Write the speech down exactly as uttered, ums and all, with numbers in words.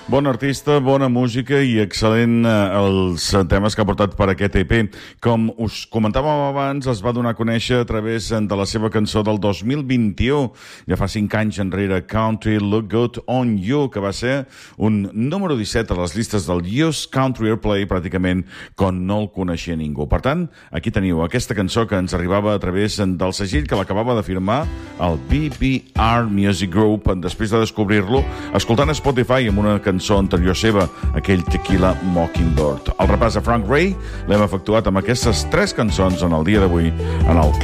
Bon artista, bona música i excel·lent eh, els temes que ha portat per aquest E P. Com us comentàvem abans, es va donar a conèixer a través de la seva cançó del dos mil vint-i-u, ja fa cinc anys enrere, Country Look Good on You, que va ser un número disset a les llistes del U S Country Airplay, pràcticament com no el coneixia ningú. Per tant, aquí teniu aquesta cançó que ens arribava a través del segell que l'acabava de firmar el B B R Music Group, després de descobrir-lo escoltant Spotify amb una cançó anterior seva, aquell Tequila Mockingbird. El repàs de Frank Ray l'hem efectuat amb aquestes tres cançons en el dia d'avui en el